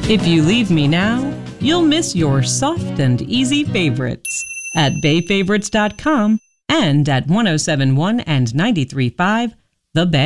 If you leave me now, you'll miss your soft and easy favorites at bayfavorites.com and at 107.1 and 93.5 The Bay.